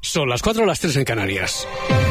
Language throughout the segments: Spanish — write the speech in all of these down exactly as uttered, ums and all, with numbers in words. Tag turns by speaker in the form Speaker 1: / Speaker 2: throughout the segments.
Speaker 1: Son las cuatro o las tres en Canarias.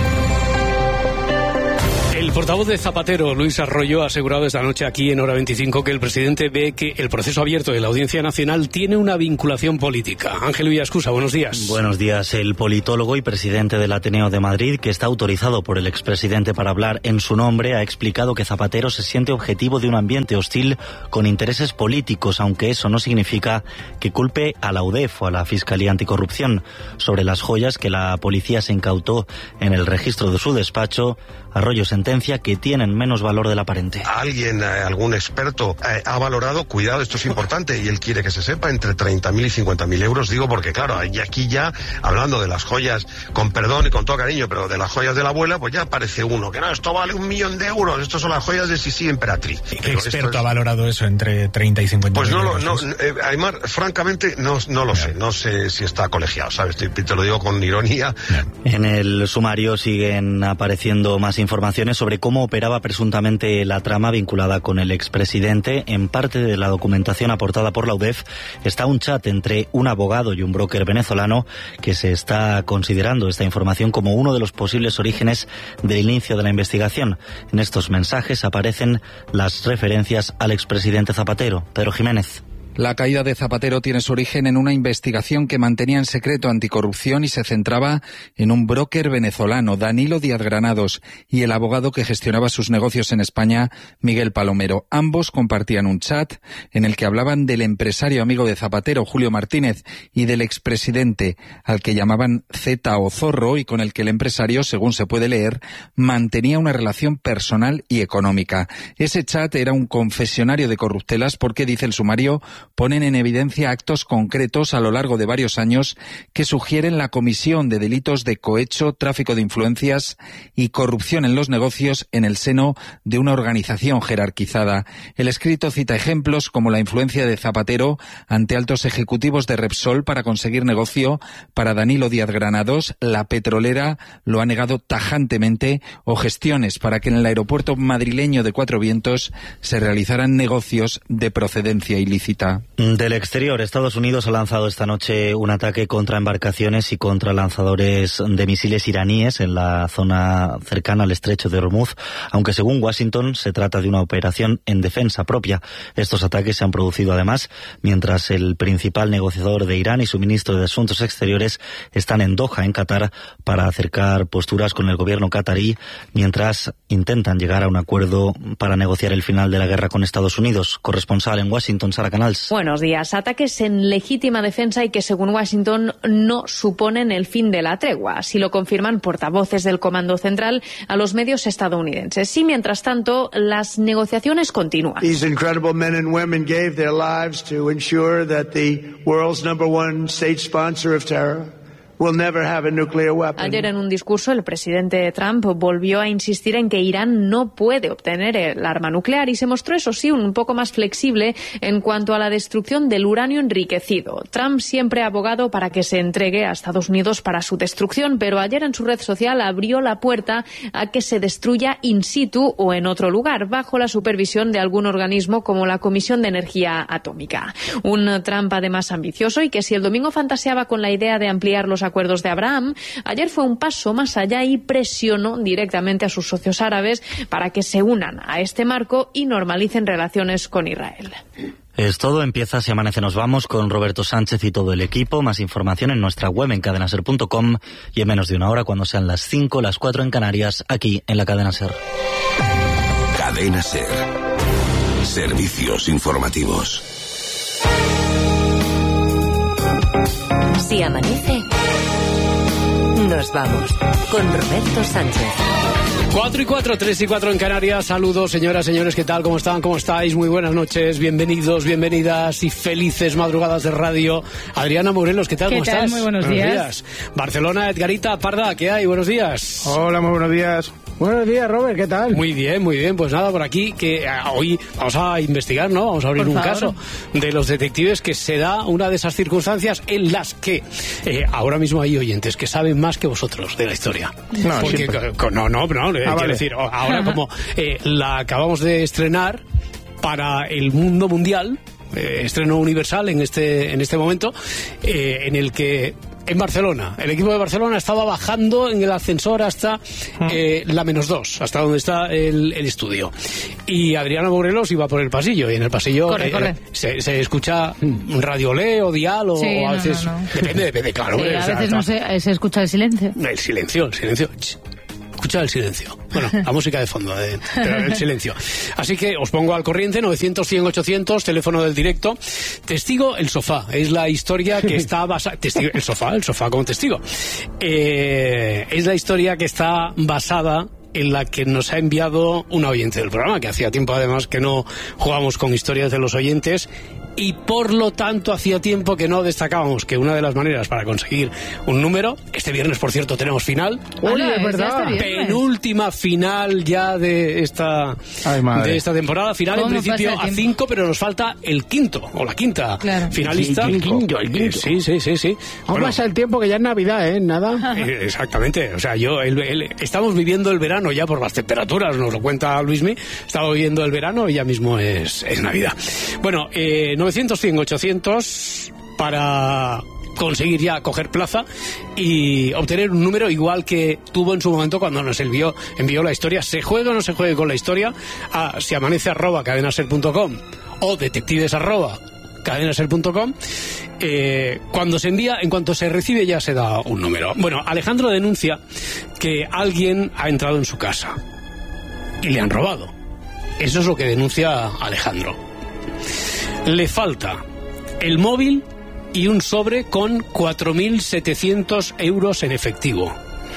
Speaker 1: El portavoz de Zapatero, Luis Arroyo, ha asegurado esta noche aquí en Hora veinticinco que el presidente ve que el proceso abierto de la Audiencia Nacional tiene una vinculación política. Ángel Villascusa, buenos días.
Speaker 2: Buenos días. El politólogo y presidente del Ateneo de Madrid, que está autorizado por el expresidente para hablar en su nombre, ha explicado que Zapatero se siente objetivo de un ambiente hostil con intereses políticos, aunque eso no significa que culpe a la U D E F o a la Fiscalía Anticorrupción. Sobre las joyas que la policía se incautó en el registro de su despacho, Arroyo sentencia que tienen menos valor del aparente.
Speaker 3: Alguien, eh, algún experto, eh, ha valorado, cuidado, esto es importante, y él quiere que se sepa, entre treinta mil y cincuenta mil euros, digo porque claro, y aquí ya, hablando de las joyas, con perdón y con todo cariño, pero de las joyas de la abuela, pues ya aparece uno, que no, esto vale un millón de euros, estos son las joyas de Sisi Emperatriz.
Speaker 4: ¿Qué pero experto es... ha valorado eso entre treinta y cincuenta
Speaker 3: pues
Speaker 4: mil
Speaker 3: no,
Speaker 4: euros?
Speaker 3: No, eh, Aymar, francamente, no, no lo sé, no sé si está colegiado, ¿sabes? Te, te lo digo con ironía.
Speaker 2: En el sumario siguen apareciendo más informaciones sobre cómo operaba presuntamente la trama vinculada con el expresidente. En parte de la documentación aportada por la U D E F está un chat entre un abogado y un broker venezolano que se está considerando esta información como uno de los posibles orígenes del inicio de la investigación. En estos mensajes aparecen las referencias al expresidente Zapatero. Pedro Jiménez.
Speaker 5: La caída de Zapatero tiene su origen en una investigación que mantenía en secreto anticorrupción y se centraba en un broker venezolano, Danilo Díaz Granados, y el abogado que gestionaba sus negocios en España, Miguel Palomero. Ambos compartían un chat en el que hablaban del empresario amigo de Zapatero, Julio Martínez, y del expresidente, al que llamaban Zeta o Zorro, y con el que el empresario, según se puede leer, mantenía una relación personal y económica. Ese chat era un confesionario de corruptelas porque, dice el sumario, ponen en evidencia actos concretos a lo largo de varios años que sugieren la comisión de delitos de cohecho, tráfico de influencias y corrupción en los negocios en el seno de una organización jerarquizada. El escrito cita ejemplos como la influencia de Zapatero ante altos ejecutivos de Repsol para conseguir negocio para Danilo Díaz Granados, la petrolera lo ha negado tajantemente, o gestiones para que en el aeropuerto madrileño de Cuatro Vientos se realizaran negocios de procedencia ilícita.
Speaker 2: Del exterior, Estados Unidos ha lanzado esta noche un ataque contra embarcaciones y contra lanzadores de misiles iraníes en la zona cercana al estrecho de Hormuz, aunque según Washington se trata de una operación en defensa propia. Estos ataques se han producido además mientras el principal negociador de Irán y su ministro de Asuntos Exteriores están en Doha, en Qatar, para acercar posturas con el gobierno catarí, mientras intentan llegar a un acuerdo para negociar el final de la guerra con Estados Unidos. Corresponsal en Washington, Sara Canals.
Speaker 6: Buenos días. Ataques en legítima defensa y que, según Washington, no suponen el fin de la tregua. Así lo confirman portavoces del Comando Central a los medios estadounidenses. Y, mientras tanto, las negociaciones continúan.
Speaker 7: These incredible men and women gave their lives to ensure that the world's number one state sponsor of terror will never have a nuclear weapon.
Speaker 6: Ayer, en un discurso, el presidente Trump volvió a insistir en que Irán no puede obtener el arma nuclear y se mostró, eso sí, un poco más flexible en cuanto a la destrucción del uranio enriquecido. Trump siempre ha abogado para que se entregue a Estados Unidos para su destrucción, pero ayer en su red social abrió la puerta a que se destruya in situ o en otro lugar, bajo la supervisión de algún organismo como la Comisión de Energía Atómica. Un Trump además ambicioso y que, si el domingo fantaseaba con la idea de ampliar los acuerdos de Abraham, ayer fue un paso más allá y presionó directamente a sus socios árabes para que se unan a este marco y normalicen relaciones con Israel.
Speaker 2: Es todo, empieza Si Amanece Nos Vamos con Roberto Sánchez y todo el equipo. Más información en nuestra web en cadena ser punto com y en menos de una hora, cuando sean las cinco, las cuatro en Canarias, aquí en la Cadena Ser.
Speaker 8: Cadena Ser. Servicios informativos.
Speaker 9: Si amanece, nos vamos con Roberto Sánchez.
Speaker 1: Cuatro y cuatro, tres y cuatro en Canarias. Saludos, señoras, señores, ¿qué tal? ¿Cómo están? ¿Cómo estáis? Muy buenas noches, bienvenidos, bienvenidas y felices madrugadas de radio. Adriana Morelos, ¿qué tal?
Speaker 10: ¿Qué
Speaker 1: ¿Cómo
Speaker 10: tal?
Speaker 1: estás?
Speaker 10: Muy buenos, buenos días. días.
Speaker 1: Barcelona, Edgarita Parda, ¿qué hay? Buenos días.
Speaker 11: Hola, muy buenos días. Buenos días, Robert, ¿qué tal?
Speaker 1: Muy bien, muy bien. Pues nada, por aquí, que uh, hoy vamos a investigar, ¿no? Vamos a abrir
Speaker 10: por
Speaker 1: un
Speaker 10: favor.
Speaker 1: caso de los detectives, que se da una de esas circunstancias en las que eh, ahora mismo hay oyentes que saben más que vosotros de la historia.
Speaker 11: No,
Speaker 1: Porque, co- no, no, no, eh,
Speaker 11: Ah,
Speaker 1: quiero
Speaker 11: vale.
Speaker 1: decir, ahora como eh, la acabamos de estrenar para el mundo mundial, eh, estreno universal en este, en este momento, eh, en el que en Barcelona. El equipo de Barcelona estaba bajando en el ascensor hasta eh, la menos dos, hasta donde está el, el estudio. Y Adriana Morelos iba por el pasillo, y en el pasillo
Speaker 10: corre,
Speaker 1: eh,
Speaker 10: corre.
Speaker 1: Se, se escucha radiolé o dial, o
Speaker 10: sí,
Speaker 1: a veces...
Speaker 10: No, no, no.
Speaker 1: Depende, depende, claro.
Speaker 10: Sí,
Speaker 1: hombre,
Speaker 10: a
Speaker 1: o sea,
Speaker 10: veces no se, se escucha el silencio.
Speaker 1: El silencio, el silencio. Escucha el silencio. Bueno, la música de fondo, de, pero el silencio. Así que os pongo al corriente, novecientos, cien, ochocientos, teléfono del directo. Testigo, el sofá. Es la historia que está basada... Testigo, el sofá, el sofá como testigo. Eh, es la historia que está basada en la que nos ha enviado una oyente del programa, que hacía tiempo además que no jugamos con historias de los oyentes, y por lo tanto hacía tiempo que no destacábamos que una de las maneras para conseguir un número, este viernes por cierto tenemos final,
Speaker 11: oye, es verdad,
Speaker 1: penúltima final ya de esta
Speaker 11: Ay,
Speaker 1: de esta temporada, final en principio a cinco, pero nos falta el quinto o la quinta
Speaker 10: claro.
Speaker 1: finalista.
Speaker 11: El quinto, el quinto.
Speaker 1: Sí, sí, sí, sí.
Speaker 11: ¿Cómo bueno, pasa el tiempo que ya es Navidad, eh? Nada.
Speaker 1: Eh, exactamente, o sea, yo el, el, estamos viviendo el verano ya por las temperaturas, nos lo cuenta Luismi, estaba viviendo el verano y ya mismo es, es Navidad. Bueno, eh, novecientos, cien, ochocientos para conseguir ya coger plaza y obtener un número igual que tuvo en su momento cuando nos envió, envió la historia. Se juegue o no se juegue con la historia, a si amanece arroba cadenaser punto com o detectives arroba cadenaser punto com. Eh, cuando se envía, en cuanto se recibe ya se da un número. Bueno, Alejandro denuncia que alguien ha entrado en su casa y le han robado. Eso es lo que denuncia Alejandro. Le falta el móvil y un sobre con cuatro mil setecientos euros en efectivo.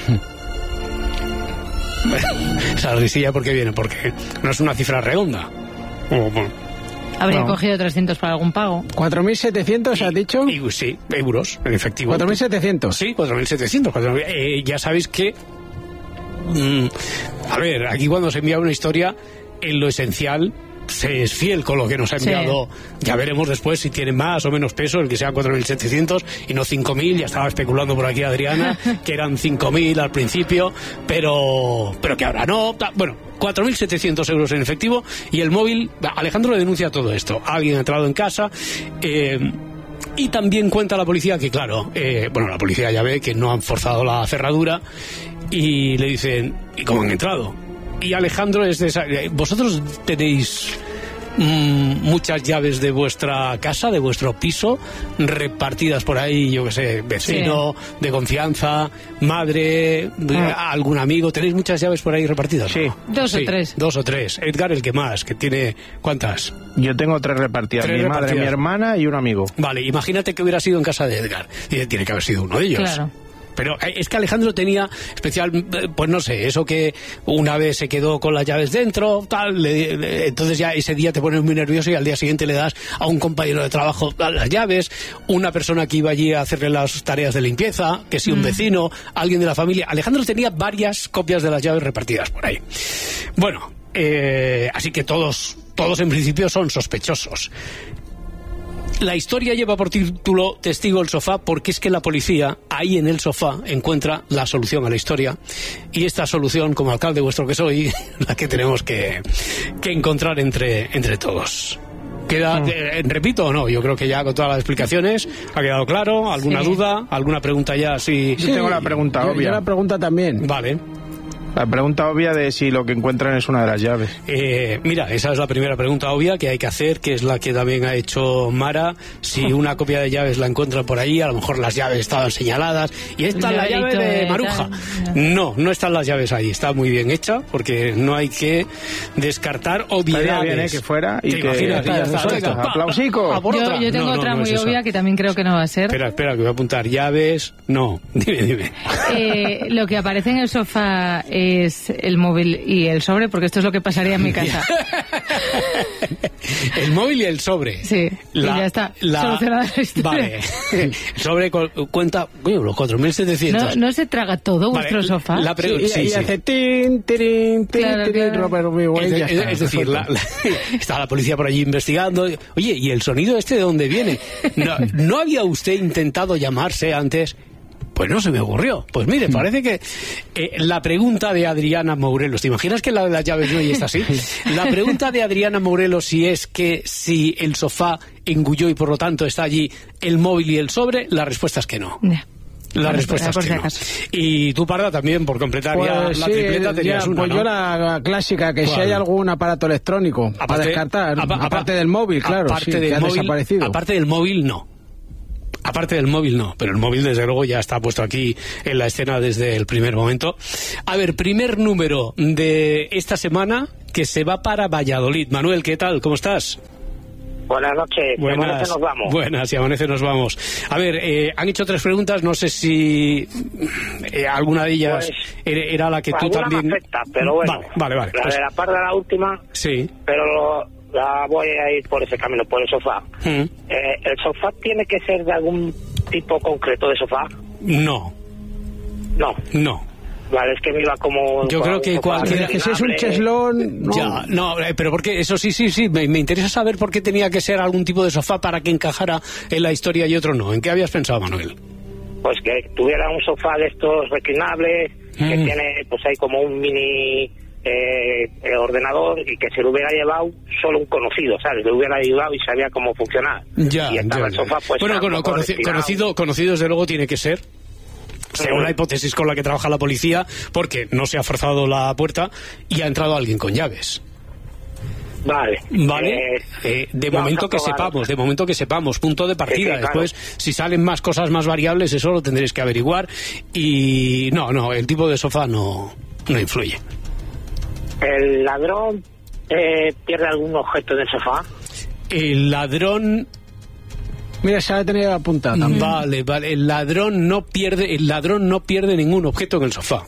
Speaker 1: Esa risilla, ¿por qué viene? Porque no es una cifra redonda. Oh, bueno.
Speaker 10: Habría
Speaker 11: no.
Speaker 10: cogido trescientos para algún pago.
Speaker 11: ¿cuatro mil setecientos has dicho?
Speaker 1: Y, sí, euros en efectivo.
Speaker 11: ¿cuatro mil setecientos?
Speaker 1: Sí, cuatro mil setecientos. Eh, ya sabéis que... Mm, a ver, aquí cuando se envía una historia, en lo esencial... se es fiel con lo que nos ha enviado. Sí. Ya veremos después si tiene más o menos peso el que sea cuatro mil setecientos y no cinco mil. Ya estaba especulando por aquí Adriana que eran cinco mil al principio, pero pero que ahora no. Bueno, cuatro mil setecientos euros en efectivo y el móvil. Alejandro denuncia todo esto. Alguien ha entrado en casa. Eh, Y también cuenta la policía que, claro, eh, bueno, la policía ya ve que no han forzado la cerradura y le dicen, ¿y cómo han entrado? Y Alejandro es de esa... ¿Vosotros tenéis mmm, muchas llaves de vuestra casa, de vuestro piso, repartidas por ahí, yo qué sé, vecino, sí, de confianza, madre, ah. algún amigo? ¿Tenéis muchas llaves por ahí repartidas?
Speaker 11: Sí.
Speaker 1: ¿No?
Speaker 10: Dos
Speaker 1: sí,
Speaker 10: o tres.
Speaker 1: Dos o tres. Edgar, el que más, que tiene... ¿Cuántas?
Speaker 11: Yo tengo tres repartidas.
Speaker 1: Tres
Speaker 11: mi
Speaker 1: repartidas.
Speaker 11: madre, mi hermana y un amigo.
Speaker 1: Vale, imagínate que hubiera sido en casa de Edgar. Y tiene que haber sido uno de ellos.
Speaker 10: Claro.
Speaker 1: Pero es que Alejandro tenía especial, pues no sé, eso que una vez se quedó con las llaves dentro, tal, le, le, entonces ya ese día te pones muy nervioso y al día siguiente le das a un compañero de trabajo las llaves, una persona que iba allí a hacerle las tareas de limpieza, que si un mm. vecino, alguien de la familia. Alejandro tenía varias copias de las llaves repartidas por ahí. Bueno, eh, así que todos, todos en principio son sospechosos. La historia lleva por título Testigo el sofá porque es que la policía ahí en el sofá encuentra la solución a la historia y esta solución, como alcalde vuestro que soy, la que tenemos que, que encontrar entre, entre todos. ¿Queda, mm. eh, repito o no? Yo creo que ya con todas las explicaciones ha quedado claro. ¿Alguna sí. duda? ¿Alguna pregunta ya? Sí,
Speaker 11: sí, tengo la pregunta
Speaker 1: yo,
Speaker 11: obvia.
Speaker 1: Yo
Speaker 11: la pregunta también.
Speaker 1: Vale.
Speaker 11: La pregunta obvia de si lo que encuentran es una de las llaves.
Speaker 1: Eh, mira, esa es la primera pregunta obvia que hay que hacer, que es la que también ha hecho Mara. Si una copia de llaves la encuentran por ahí, a lo mejor las llaves estaban señaladas. Y esta es la llave de Maruja. No, no están las llaves ahí. Está muy bien hecha, porque no hay que descartar obviedades.
Speaker 11: Bien, ¿eh? Que fuera y
Speaker 1: ¿Te
Speaker 11: que...
Speaker 1: imaginas?
Speaker 11: Ya está, ya está. Aplausico.
Speaker 10: Yo, yo tengo
Speaker 1: no, no,
Speaker 10: otra
Speaker 1: no
Speaker 10: muy
Speaker 1: es
Speaker 10: obvia
Speaker 1: esa.
Speaker 10: que también creo que no va a ser.
Speaker 1: Espera, espera, que voy a apuntar. Llaves, no. Dime, dime.
Speaker 10: Eh, lo que aparece en el sofá es el móvil y el sobre, porque esto es lo que pasaría en mi casa.
Speaker 1: El móvil y el sobre.
Speaker 10: Sí,
Speaker 1: la,
Speaker 10: y ya está.
Speaker 1: La,
Speaker 10: solucionada la historia.
Speaker 1: Vale. El sobre cuenta, bueno, los cuatro mil setecientos.
Speaker 10: ¿No, ¿No se traga todo vale, vuestro sofá?
Speaker 1: La pre-
Speaker 11: sí,
Speaker 1: sí,
Speaker 11: y,
Speaker 1: sí.
Speaker 11: y hace tin, tirin, tin,
Speaker 10: claro,
Speaker 11: tirin,
Speaker 10: claro.
Speaker 11: Robert Uruguay,
Speaker 1: es,
Speaker 11: ya
Speaker 1: es,
Speaker 11: está,
Speaker 1: es decir, la, la, está la policía por allí investigando. Oye, ¿y el sonido este de dónde viene? ¿No, ¿no había usted intentado llamarse antes? Pues no se me ocurrió. Pues mire, parece que eh, la pregunta de Adriana Morelos, ¿te imaginas que la de las llaves no y está así? La pregunta de Adriana Morelos si es que si el sofá engulló y por lo tanto está allí el móvil y el sobre, la respuesta es que no.
Speaker 10: Yeah.
Speaker 1: La
Speaker 10: Vale,
Speaker 1: respuesta
Speaker 10: por
Speaker 1: es
Speaker 10: si
Speaker 1: que no.
Speaker 10: acaso.
Speaker 1: Y tú, Parda, también, por completar ya
Speaker 11: Pues
Speaker 1: la
Speaker 11: sí,
Speaker 1: tripleta, tenías
Speaker 11: ya,
Speaker 1: una,
Speaker 11: pues
Speaker 1: ¿no?
Speaker 11: yo la clásica, que
Speaker 1: ¿Cuál?
Speaker 11: si hay algún aparato electrónico para
Speaker 1: Aparte-
Speaker 11: descartar,
Speaker 1: apa- apa-
Speaker 11: aparte del móvil, claro,
Speaker 1: aparte
Speaker 11: sí,
Speaker 1: del
Speaker 11: que ha
Speaker 1: móvil,
Speaker 11: desaparecido.
Speaker 1: Aparte del móvil, no. Aparte del móvil, no. Pero el móvil, desde luego, ya está puesto aquí en la escena desde el primer momento. A ver, primer número de esta semana que se va para Valladolid. Manuel, ¿qué tal? ¿Cómo estás?
Speaker 12: Buenas noches. Si amanece nos vamos.
Speaker 1: Buenas, si amanece nos vamos. A ver, eh, han hecho tres preguntas, no sé si eh, alguna de ellas
Speaker 12: Pues,
Speaker 1: era, era la que tú
Speaker 12: alguna
Speaker 1: también...
Speaker 12: me afecta, pero bueno.
Speaker 1: Vale, vale, vale.
Speaker 12: La
Speaker 1: pues-
Speaker 12: de la parda, la última,
Speaker 1: sí.
Speaker 12: pero lo- la voy a ir por ese camino, por el sofá.
Speaker 1: Mm.
Speaker 12: Eh, ¿El sofá tiene que ser de algún tipo concreto de sofá?
Speaker 1: No,
Speaker 12: No.
Speaker 1: no.
Speaker 12: Vale, es que me iba como...
Speaker 1: Yo creo que cualquiera...
Speaker 11: Que si es un cheslón... No.
Speaker 1: Ya, no, eh, pero porque eso sí, sí, sí, me, me interesa saber por qué tenía que ser algún tipo de sofá para que encajara en la historia y otro no. ¿En qué habías pensado, Manuel?
Speaker 12: Pues que tuviera un sofá de estos reclinables, que
Speaker 1: Mm.
Speaker 12: tiene pues ahí como un mini eh, eh, ordenador, y que se lo hubiera llevado solo un conocido, ¿sabes? Le hubiera ayudado y sabía cómo funcionar.
Speaker 1: Ya,
Speaker 12: y estaba
Speaker 1: ya,
Speaker 12: el
Speaker 1: ya.
Speaker 12: sofá pues
Speaker 1: Bueno,
Speaker 12: un
Speaker 1: cono-
Speaker 12: poco
Speaker 1: conoci-
Speaker 12: destinado.
Speaker 1: conocido, conocido desde luego tiene que ser, según la hipótesis con la que trabaja la policía, porque no se ha forzado la puerta y ha entrado alguien con llaves.
Speaker 12: Vale.
Speaker 1: Vale,
Speaker 12: Eh,
Speaker 1: Eh, de
Speaker 12: vamos
Speaker 1: momento
Speaker 12: a
Speaker 1: que
Speaker 12: probar.
Speaker 1: sepamos, de momento que sepamos, punto de partida.
Speaker 12: Sí, sí, claro.
Speaker 1: Después, si salen más cosas, más variables, eso lo tendréis que averiguar. Y no, no, el tipo de sofá no, no influye.
Speaker 12: ¿El ladrón eh, pierde algún objeto del sofá?
Speaker 1: El ladrón...
Speaker 11: Mira, se ha tenido apuntada también.
Speaker 1: Vale, vale, el ladrón no pierde, el ladrón no pierde ningún objeto en el sofá.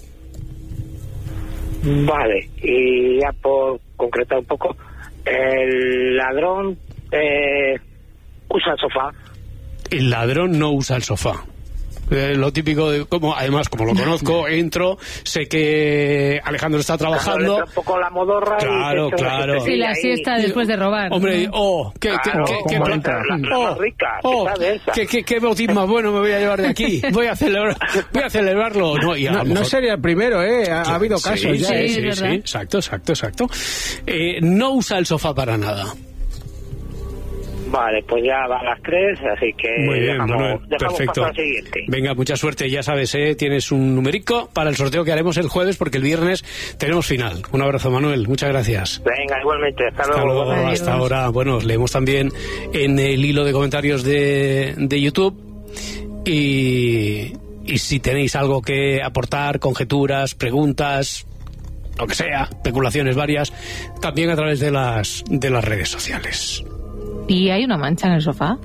Speaker 12: Vale, y ya por concretar un poco, el ladrón eh, usa el sofá.
Speaker 1: El ladrón no usa el sofá. Eh, lo típico de, como además como lo conozco, entro, sé que Alejandro está
Speaker 12: Claro, le
Speaker 1: trabajando.
Speaker 12: entra un poco la modorra.
Speaker 1: Claro,
Speaker 12: y se echa una
Speaker 1: claro.
Speaker 10: Sí,
Speaker 12: siestecilla
Speaker 10: la
Speaker 12: ahí.
Speaker 10: siesta después de robar.
Speaker 1: Hombre,
Speaker 10: ¿no?
Speaker 1: oh, qué, qué,
Speaker 12: Claro,
Speaker 1: qué, qué,
Speaker 12: como
Speaker 1: qué-
Speaker 12: entra la- la
Speaker 1: oh,
Speaker 12: más rica, que
Speaker 1: oh,
Speaker 12: sabe esa.
Speaker 1: qué, qué, qué botín más bueno me voy a llevar de aquí. Voy a celebrar, voy a celebrarlo. No, y a
Speaker 11: No,
Speaker 1: lo
Speaker 11: no
Speaker 1: mejor-
Speaker 11: sería el primero, ¿eh? Ha, ha habido casos
Speaker 1: sí,
Speaker 11: ya.
Speaker 1: sí,
Speaker 11: ¿eh?
Speaker 1: sí,
Speaker 10: es
Speaker 1: sí,
Speaker 10: verdad.
Speaker 1: exacto, exacto, exacto. Eh, no usa el sofá para nada.
Speaker 12: Vale, pues ya van las tres, así que
Speaker 1: Muy bien,
Speaker 12: dejamos,
Speaker 1: Manuel,
Speaker 12: dejamos
Speaker 1: perfecto.
Speaker 12: pasar al siguiente.
Speaker 1: Venga, mucha suerte, ya sabes, ¿eh? Tienes un numerico para el sorteo que haremos el jueves, porque el viernes tenemos final. Un abrazo, Manuel, muchas gracias.
Speaker 12: Venga, igualmente, hasta
Speaker 1: Hasta
Speaker 12: luego.
Speaker 1: luego, hasta ahora. Bueno, os leemos también en el hilo de comentarios de, de YouTube. Y, y si tenéis algo que aportar, conjeturas, preguntas, lo que sea, especulaciones varias, también a través de las, de las redes sociales.
Speaker 10: ¿Y hay una mancha en el sofá?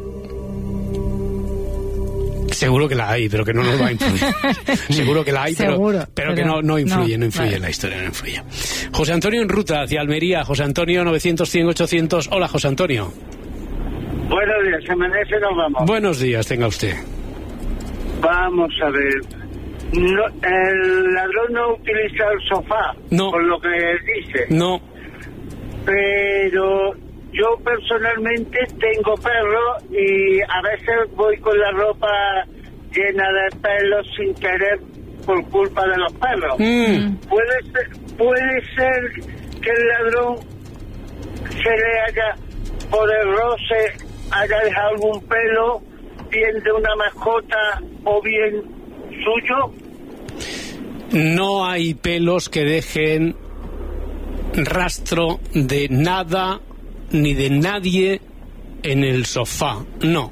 Speaker 1: Seguro que la hay, pero que no nos va a influir. Seguro que la hay, pero,
Speaker 10: Seguro,
Speaker 1: pero que
Speaker 10: pero
Speaker 1: no, no influye,
Speaker 10: no,
Speaker 1: no influye
Speaker 10: vale.
Speaker 1: en la historia, no influye. José Antonio en ruta hacia Almería. José Antonio, novecientos, cien, ochocientos. Hola, José Antonio.
Speaker 13: Buenos días, amanece, nos vamos.
Speaker 1: Buenos días, tenga usted.
Speaker 13: Vamos a ver. No, el ladrón no utiliza el sofá,
Speaker 1: No.
Speaker 13: por lo que dice.
Speaker 1: No.
Speaker 13: Pero yo personalmente tengo perro y a veces voy con la ropa llena de pelos sin querer por culpa de los perros.
Speaker 1: Mm.
Speaker 13: Puede ser, puede ser que el ladrón se le haya, por el roce, haya dejado algún pelo, bien de una mascota o bien suyo.
Speaker 1: No hay pelos que dejen rastro de nada ni de nadie en el sofá. No.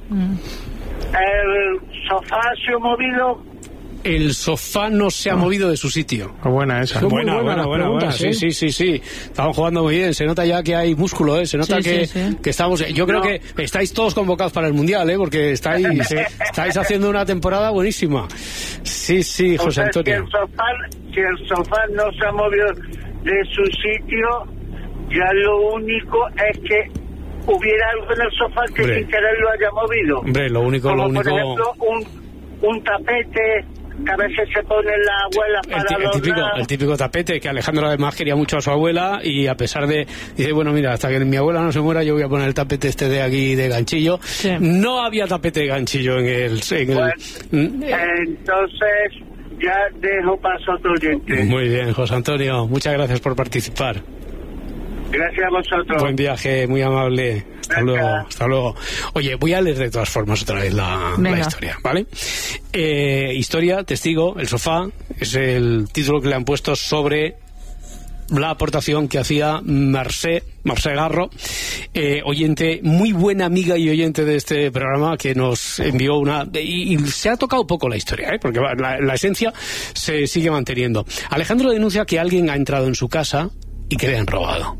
Speaker 13: El sofá se ha movido.
Speaker 1: El sofá no se ha movido de su sitio.
Speaker 11: Qué buena esa. Son muy
Speaker 1: Buena,
Speaker 11: buenas
Speaker 1: buena,
Speaker 11: las
Speaker 1: buena, buena.
Speaker 11: preguntas,
Speaker 1: Sí,
Speaker 11: ¿eh?
Speaker 1: sí, sí, sí. Estamos jugando muy bien. Se nota ya que hay músculo, ¿eh? Se nota
Speaker 10: Sí,
Speaker 1: que,
Speaker 10: sí, sí.
Speaker 1: que estamos... Yo creo
Speaker 13: No.
Speaker 1: que estáis todos convocados para el Mundial, ¿eh? Porque estáis, eh, estáis haciendo una temporada buenísima. Sí, sí,
Speaker 13: O
Speaker 1: José
Speaker 13: sea, si
Speaker 1: Antonio.
Speaker 13: el sofá, si el sofá no se ha movido de su sitio, ya lo único es que hubiera algo en el sofá que
Speaker 1: Hombre.
Speaker 13: sin querer lo haya movido.
Speaker 1: Hombre, lo único,
Speaker 13: Como
Speaker 1: lo único...
Speaker 13: por ejemplo un, un tapete que a veces se pone la abuela
Speaker 1: El,
Speaker 13: para
Speaker 1: ti- el típico,
Speaker 13: adornar.
Speaker 1: el típico tapete que Alejandro además quería mucho a su abuela y a pesar de... Dice, bueno, mira, hasta que mi abuela no se muera yo voy a poner el tapete este de aquí de ganchillo.
Speaker 10: Sí.
Speaker 1: No había tapete de ganchillo en el... en el-
Speaker 13: Pues,
Speaker 1: Mm,
Speaker 13: entonces ya dejo paso a otro oyente.
Speaker 1: Muy bien, José Antonio. Muchas gracias por participar.
Speaker 13: Gracias a vosotros.
Speaker 1: Buen viaje, muy amable. Hasta
Speaker 13: Venga.
Speaker 1: luego, hasta luego. Oye, voy a leer de todas formas otra vez la, la historia, ¿vale? Eh, historia, testigo, el sofá, es el título que le han puesto sobre la aportación que hacía Mercè, Mercè Garro, eh, oyente, muy buena amiga y oyente de este programa, que nos envió una... Y, y se ha tocado poco la historia, ¿eh? Porque la, la esencia se sigue manteniendo. Alejandro denuncia que alguien ha entrado en su casa y que le han robado.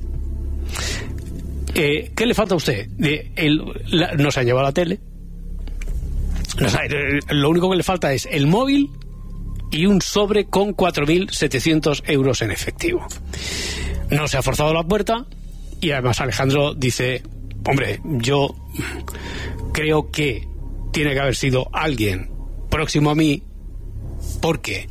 Speaker 1: Eh, ¿Qué le falta a usted? De el, la, nos han llevado la tele. Nos ha, lo único que le falta es el móvil y un sobre con cuatro mil setecientos euros en efectivo. No se ha forzado la puerta y además Alejandro dice, hombre, yo creo que tiene que haber sido alguien próximo a mí, porque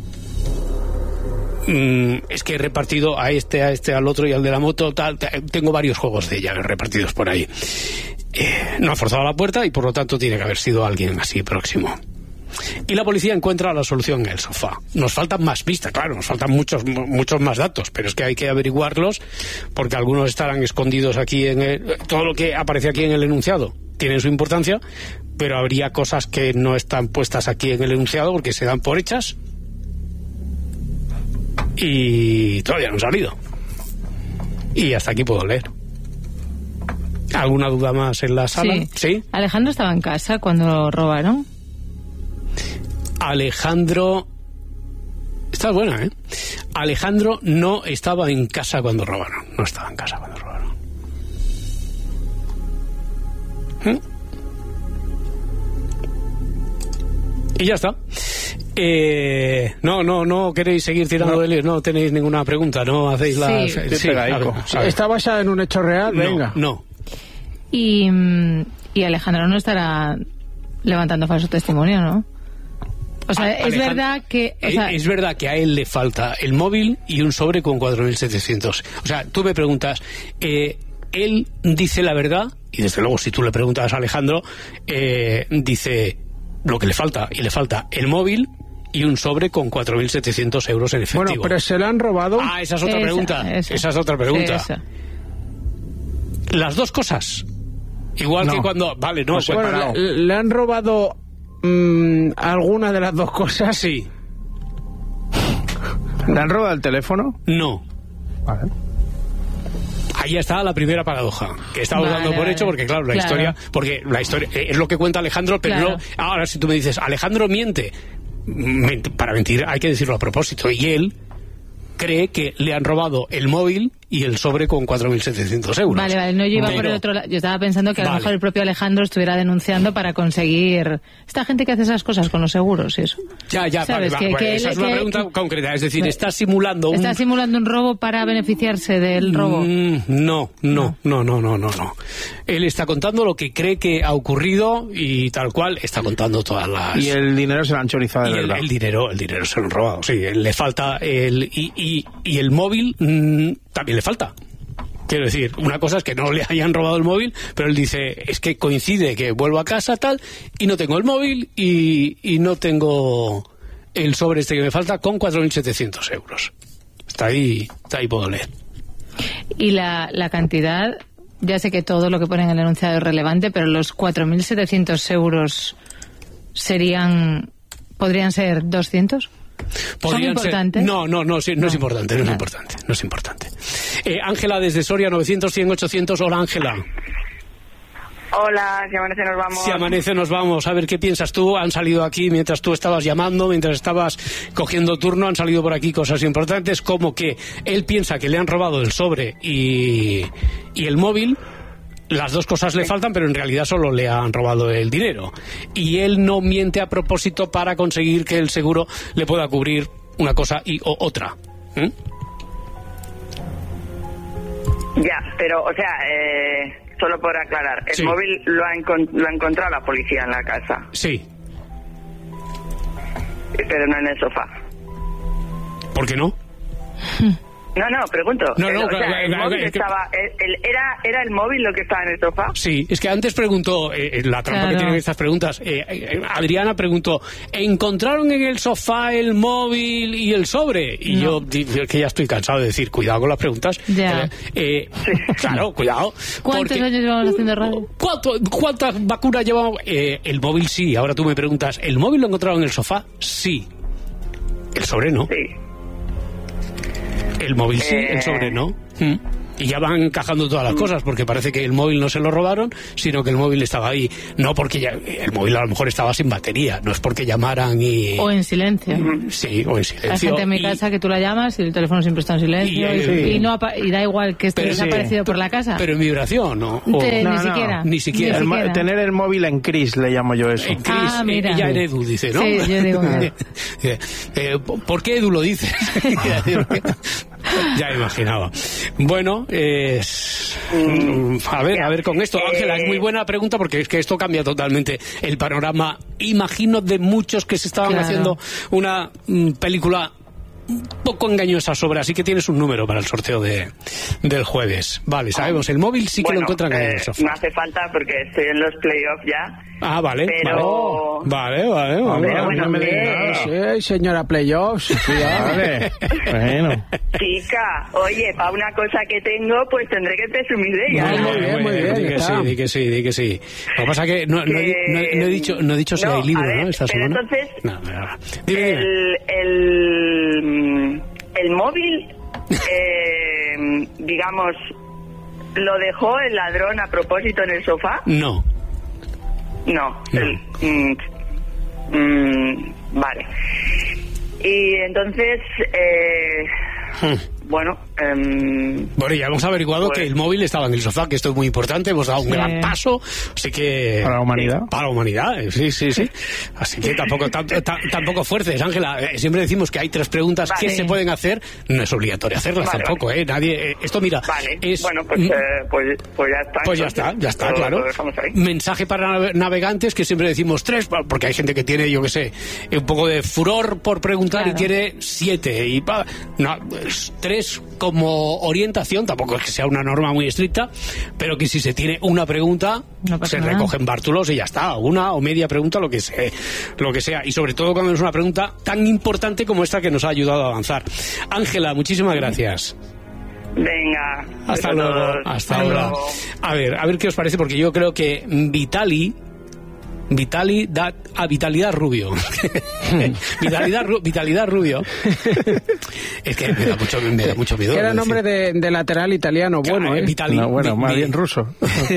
Speaker 1: mm, es que he repartido a este, a este, al otro y al de la moto, tal, tengo varios juegos de llaves repartidos por ahí. Eh, no ha forzado la puerta y por lo tanto tiene que haber sido alguien así próximo. Y la policía encuentra la solución en el sofá. Nos faltan más pistas, claro, nos faltan muchos muchos más datos, pero es que hay que averiguarlos porque algunos estarán escondidos aquí en el, todo lo que aparece aquí en el enunciado tiene su importancia, pero habría cosas que no están puestas aquí en el enunciado porque se dan por hechas y todavía no han salido. Y hasta aquí puedo leer. ¿Alguna duda más en la sala?
Speaker 10: Sí.
Speaker 1: ¿Sí?
Speaker 10: ¿Alejandro estaba en casa cuando lo robaron?
Speaker 1: Alejandro... Esta es buena, ¿eh? Alejandro no estaba en casa cuando robaron. No estaba en casa cuando robaron. ¿Eh? Y ya está. Eh, no, no, no queréis seguir tirando
Speaker 11: No.
Speaker 1: de líos, no tenéis ninguna pregunta, no hacéis
Speaker 10: Sí.
Speaker 1: las...
Speaker 11: Qué
Speaker 1: Sí,
Speaker 11: pegaico.
Speaker 1: a ver, a ver.
Speaker 11: ¿Está basada en un hecho real?
Speaker 1: No,
Speaker 11: Venga.
Speaker 1: no.
Speaker 10: Y, mm, y Alejandro no estará levantando falso testimonio, ¿no? O sea, es
Speaker 1: Alejandro,
Speaker 10: verdad que... O sea,
Speaker 1: es verdad que a él le falta el móvil y un sobre con cuatro mil setecientos. O sea, tú me preguntas, eh, él dice la verdad, y desde luego si tú le preguntas a Alejandro, eh, dice lo que le falta, y le falta el móvil y un sobre con cuatro mil setecientos euros en efectivo.
Speaker 11: Bueno, pero se lo han robado.
Speaker 1: Ah, esa es otra
Speaker 10: Esa,
Speaker 1: pregunta.
Speaker 10: esa.
Speaker 1: Esa es otra pregunta.
Speaker 10: sí, esa.
Speaker 1: Las dos cosas. Igual
Speaker 11: No.
Speaker 1: que cuando... Vale, no,
Speaker 11: Pues,
Speaker 1: pues,
Speaker 11: bueno,
Speaker 1: parado.
Speaker 11: le, le han robado mm, alguna de las dos cosas.
Speaker 1: Sí.
Speaker 11: ¿Le han robado el teléfono?
Speaker 1: No.
Speaker 11: Vale.
Speaker 1: Ahí está la primera paradoja, que estamos
Speaker 10: Vale,
Speaker 1: dando por
Speaker 10: vale.
Speaker 1: hecho, porque claro, la
Speaker 10: Claro.
Speaker 1: historia, porque la historia eh, es lo que cuenta Alejandro, pero
Speaker 10: Claro.
Speaker 1: no, ahora si tú me dices, Alejandro miente, ment- para mentir hay que decirlo a propósito, y él cree que le han robado el móvil y el sobre con cuatro mil setecientos euros.
Speaker 10: Vale, vale, no, yo iba por
Speaker 1: Pero-
Speaker 10: el otro lado. Yo estaba pensando que a lo
Speaker 1: Vale.
Speaker 10: mejor el propio Alejandro estuviera denunciando para conseguir... Esta gente que hace esas cosas con los seguros y eso.
Speaker 1: Ya, ya, vale,
Speaker 10: ¿Sabes?
Speaker 1: va,
Speaker 10: Que-
Speaker 1: vale,
Speaker 10: que
Speaker 1: esa
Speaker 10: él-
Speaker 1: es una
Speaker 10: que-
Speaker 1: pregunta
Speaker 10: que-
Speaker 1: concreta, es decir,
Speaker 10: Vale.
Speaker 1: está simulando un...
Speaker 10: ¿Está simulando un robo para beneficiarse del robo?
Speaker 1: Mm, no, no, no, no, no, no, no. Él está contando lo que cree que ha ocurrido y tal cual está contando todas las...
Speaker 11: Y el dinero se lo han chorizado de
Speaker 1: Y el,
Speaker 11: verdad.
Speaker 1: el dinero, el dinero se lo han robado, sí, le falta el y, y, y el móvil mm, también le falta. Quiero decir, una cosa es que no le hayan robado el móvil, pero él dice, es que coincide que vuelvo a casa tal y no tengo el móvil y, y no tengo el sobre este que me falta con cuatro mil setecientos euros. Está ahí, está ahí puedo leer.
Speaker 10: Y la, la cantidad, ya sé que todo lo que pone en el enunciado es relevante, pero los cuatro mil setecientos euros serían, podrían ser doscientos. ¿Son
Speaker 1: Podrían ser-
Speaker 10: importantes?
Speaker 1: No, no, no, sí, no,
Speaker 10: No.
Speaker 1: es importante, no es
Speaker 10: Vale.
Speaker 1: importante, no es importante. Eh, Ángela desde Soria, novecientos, cien, ochocientos. Hola, Ángela.
Speaker 14: Hola, si amanece nos vamos.
Speaker 1: Si amanece nos vamos. A ver, ¿qué piensas tú? Han salido aquí mientras tú estabas llamando, mientras estabas cogiendo turno, han salido por aquí cosas importantes como que él piensa que le han robado el sobre y, y el móvil. Las dos cosas le faltan, pero en realidad solo le han robado el dinero. Y él no miente a propósito para conseguir que el seguro le pueda cubrir una cosa y o otra. ¿Mm?
Speaker 14: Ya, pero, o sea, eh, solo por aclarar, el
Speaker 1: Sí.
Speaker 14: móvil lo ha, encon- lo ha encontrado la policía en la casa,
Speaker 1: Sí.
Speaker 14: pero no en el sofá.
Speaker 1: ¿Por qué no?
Speaker 14: No, no, pregunto.
Speaker 1: No, no,
Speaker 14: el, o
Speaker 1: claro,
Speaker 14: sea, el
Speaker 1: claro,
Speaker 14: móvil
Speaker 1: claro,
Speaker 14: estaba, el, el- era, ¿Era el móvil lo que estaba en el sofá?
Speaker 1: Sí, es que antes preguntó, eh, la trampa
Speaker 10: Claro.
Speaker 1: que tienen estas preguntas, eh, eh, Adriana preguntó, ¿encontraron en el sofá el móvil y el sobre? Y
Speaker 10: No.
Speaker 1: yo dije que ya estoy cansado de decir, cuidado con las preguntas.
Speaker 10: Ya.
Speaker 1: Eh, eh, claro, cuidado.
Speaker 10: ¿Cuántos
Speaker 1: porque-
Speaker 10: años llevamos haciendo radio?
Speaker 1: ¿Cuánto- ¿Cuántas vacunas llevamos? Eh, el móvil sí, ahora tú me preguntas, ¿el móvil lo encontraron en el sofá? Sí. El sobre no.
Speaker 14: Sí.
Speaker 1: El móvil sí,
Speaker 14: Eh.
Speaker 1: el sobre no. Mm. Y ya van encajando todas las cosas, porque parece que el móvil no se lo robaron, sino que el móvil estaba ahí. No porque ya, el móvil a lo mejor estaba sin batería, no es porque llamaran y...
Speaker 10: O en silencio.
Speaker 1: Sí, o en silencio.
Speaker 10: Hay gente en mi
Speaker 1: Y-
Speaker 10: casa que tú la llamas y el teléfono siempre está en silencio
Speaker 1: Y-
Speaker 10: y,
Speaker 1: sí.
Speaker 10: y no apa- y da igual que esté
Speaker 1: Pero sí.
Speaker 10: desaparecido por la casa.
Speaker 1: Pero en vibración, ¿no? O-
Speaker 10: Te-
Speaker 11: No,
Speaker 10: ni
Speaker 11: no.
Speaker 10: siquiera.
Speaker 1: Ni siquiera.
Speaker 11: El mo-
Speaker 10: siquiera.
Speaker 11: tener el móvil en Cris, le llamo yo eso.
Speaker 1: En Cris,
Speaker 10: Ah, mira.
Speaker 1: eh, ella en Edu dice, ¿no?
Speaker 10: Sí, yo digo, mira.
Speaker 1: Eh, eh, ¿Por qué Edu lo dice? Ya imaginaba. Bueno, eh, a ver, a ver con esto. Ángela, es muy buena pregunta porque es que esto cambia totalmente el panorama, imagino, de muchos que se estaban
Speaker 10: Claro.
Speaker 1: haciendo una mm, película un poco engañosa sobre, así que tienes un número para el sorteo de, del jueves. Vale, sabemos, el móvil sí que
Speaker 14: Bueno,
Speaker 1: lo encuentran en
Speaker 14: eh,
Speaker 1: el sofá.
Speaker 14: no hace falta porque estoy en los playoffs ya.
Speaker 1: Ah, vale,
Speaker 14: Pero...
Speaker 1: vale, vale, vale.
Speaker 14: Pero
Speaker 1: vale.
Speaker 14: bueno,
Speaker 11: no me
Speaker 14: ¿qué?
Speaker 11: digas nada.
Speaker 15: Sí, señora Playoffs, cuidado.
Speaker 11: Vale. Bueno.
Speaker 14: Chica, oye, para una cosa que tengo, pues tendré que presumir de ella.
Speaker 15: Muy
Speaker 14: ¿no?
Speaker 15: bien, muy bien,
Speaker 1: Di que
Speaker 15: está.
Speaker 1: sí, di que sí, di que sí. Lo que pasa es que no, no, he di- no he- no he dicho, no he dicho si
Speaker 14: No,
Speaker 1: hay libro,
Speaker 14: a ver,
Speaker 1: ¿no? Esta
Speaker 14: pero
Speaker 1: semana.
Speaker 14: entonces,
Speaker 1: No, no, no. Dime, dime.
Speaker 14: El, el, el móvil, eh, digamos, ¿lo dejó el ladrón a propósito en el sofá?
Speaker 1: No.
Speaker 14: No.
Speaker 1: No.
Speaker 14: El- mm, mm, vale. Y entonces, eh,
Speaker 1: Hmm.
Speaker 14: bueno... em,
Speaker 1: Bueno, ya hemos averiguado
Speaker 14: Pues-
Speaker 1: que el móvil estaba en el sofá, que esto es muy importante, hemos dado un
Speaker 10: Sí.
Speaker 1: gran paso, así que...
Speaker 11: Para la humanidad.
Speaker 1: Para la humanidad, eh, sí, sí, sí. Así que tampoco tam- tam- tampoco fuerces, Ángela. Eh, siempre decimos que hay tres preguntas que
Speaker 14: Vale.
Speaker 1: se pueden hacer, no es obligatorio hacerlas
Speaker 14: Vale,
Speaker 1: tampoco,
Speaker 14: vale.
Speaker 1: ¿eh? Nadie... eh, esto, mira,
Speaker 14: Vale,
Speaker 1: es...
Speaker 14: bueno, pues,
Speaker 1: mm,
Speaker 14: eh, pues, pues ya está.
Speaker 1: Pues ya
Speaker 14: entonces.
Speaker 1: está, ya está,
Speaker 14: Lo-
Speaker 1: claro.
Speaker 14: lo dejamos ahí.
Speaker 1: Mensaje para nave- navegantes, que siempre decimos tres, porque hay gente que tiene, yo que sé, un poco de furor por preguntar
Speaker 10: Claro.
Speaker 1: y quiere siete. Y pa, no, es tres como orientación, tampoco es que sea una norma muy estricta, pero que si se tiene una pregunta,
Speaker 10: No pasa
Speaker 1: se
Speaker 10: nada.
Speaker 1: recogen bártulos y ya está, una o media pregunta, lo que, se, lo que sea. Y sobre todo cuando es una pregunta tan importante como esta que nos ha ayudado a avanzar. Ángela, muchísimas gracias.
Speaker 14: Venga.
Speaker 1: Hasta
Speaker 14: besos a
Speaker 1: luego,
Speaker 14: todos.
Speaker 1: hasta
Speaker 14: Hasta
Speaker 1: ahora.
Speaker 14: luego.
Speaker 1: A ver, a ver qué os parece, porque yo creo que Vitali, Vitali da a Vitalidad Rubio. Vitalidad, Ru- Vitalidad Rubio. Es que me da mucho, me da mucho miedo.
Speaker 15: Era
Speaker 1: decir.
Speaker 15: nombre de, de lateral italiano, bueno,
Speaker 1: Ah,
Speaker 15: ¿eh?
Speaker 1: Vitali,
Speaker 11: No, bueno,
Speaker 1: Vi-
Speaker 11: más
Speaker 1: Vi-
Speaker 11: bien ruso.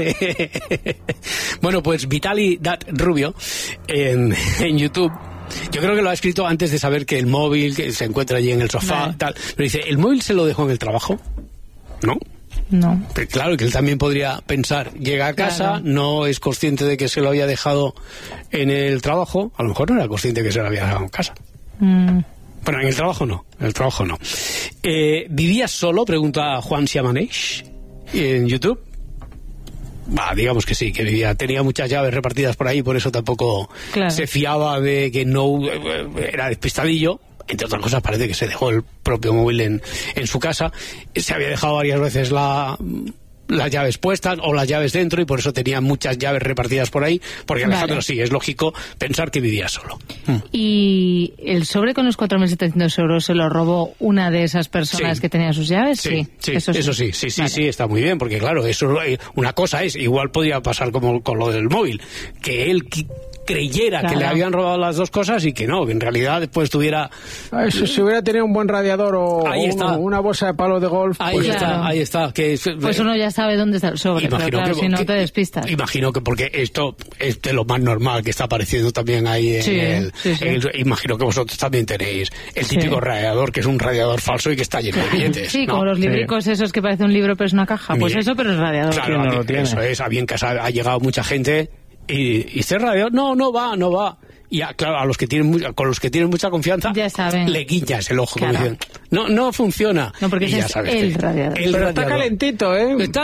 Speaker 1: Bueno, pues Vitali Dat Rubio en, en YouTube. Yo creo que lo ha escrito antes de saber que el móvil que se encuentra allí en el sofá,
Speaker 10: Vale.
Speaker 1: tal. Pero dice, ¿el móvil se lo dejó en el trabajo? ¿No?
Speaker 10: No.
Speaker 1: Pero claro, que él también podría pensar, llega a casa,
Speaker 10: Claro.
Speaker 1: no es consciente de que se lo había dejado en el trabajo, a lo mejor no era consciente que se lo había dejado en casa.
Speaker 10: Mm,
Speaker 1: Bueno, en el trabajo no, en el trabajo no. Eh, ¿Vivía solo? Pregunta Juan Siamanesh en YouTube. Bah, digamos que sí, que vivía, tenía muchas llaves repartidas por ahí, por eso tampoco
Speaker 10: Claro.
Speaker 1: se fiaba de que no eh, era despistadillo. Entre otras cosas, parece que se dejó el propio móvil en, en su casa. Se había dejado varias veces la, las llaves puestas o las llaves dentro y por eso tenía muchas llaves repartidas por ahí. Porque Alejandro,
Speaker 10: Vale.
Speaker 1: sí, es lógico pensar que vivía solo.
Speaker 10: ¿Y el sobre con los cuatro mil setecientos euros se lo robó una de esas personas
Speaker 1: Sí.
Speaker 10: que tenía sus llaves?
Speaker 1: Sí, sí,
Speaker 10: eso
Speaker 1: eso
Speaker 10: sí.
Speaker 1: sí, sí, sí,
Speaker 10: Vale.
Speaker 1: sí, está muy bien, porque claro, eso eh, una cosa es, igual podía pasar como con lo del móvil, que él qui- creyera que
Speaker 10: Claro.
Speaker 1: le habían robado las dos cosas y que no, que en realidad después tuviera...
Speaker 15: Ah, eso, si hubiera tenido un buen radiador o,
Speaker 1: Ahí
Speaker 15: o
Speaker 1: está.
Speaker 15: una, una bolsa de palo de golf,
Speaker 1: Ahí
Speaker 15: pues
Speaker 1: está,
Speaker 10: Claro.
Speaker 1: ahí está. Que, es-
Speaker 10: Pues uno ya sabe dónde está el sobre, pero
Speaker 1: Imagino
Speaker 10: claro,
Speaker 1: que-
Speaker 10: si no
Speaker 1: que-
Speaker 10: te despistas.
Speaker 1: Imagino que porque esto es de lo más normal que está apareciendo también ahí en
Speaker 10: Sí,
Speaker 1: el,
Speaker 10: sí, sí.
Speaker 1: en el- imagino que vosotros también tenéis el típico
Speaker 10: Sí.
Speaker 1: radiador, que es un radiador falso y que está lleno de billetes.
Speaker 10: Sí,
Speaker 1: ¿no?
Speaker 10: como los libricos esos que parece un libro pero es una caja. Pues
Speaker 1: Mire,
Speaker 10: eso, pero es radiador.
Speaker 1: Claro,
Speaker 11: ¿Quién no
Speaker 1: a-
Speaker 11: lo tiene?
Speaker 1: eso es, a bien que ha, ha llegado mucha gente y, y este radiador, no, no va, no va. y a, claro, a los que tienen muy, con los que tienen mucha confianza,
Speaker 10: ya saben.
Speaker 1: le guiñas el ojo,
Speaker 10: claro.
Speaker 1: como dicen, no, no funciona.
Speaker 10: No, porque
Speaker 1: y
Speaker 10: ese
Speaker 1: ya
Speaker 10: es
Speaker 1: sabes,
Speaker 10: el radiador.
Speaker 1: El
Speaker 15: Pero
Speaker 1: radiador.
Speaker 15: está calentito, ¿eh?
Speaker 1: Está...